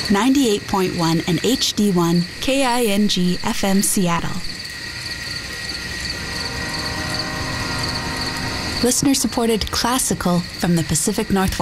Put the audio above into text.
98.1 and HD1 KING FM Seattle. Listener-supported classical from the Pacific Northwest.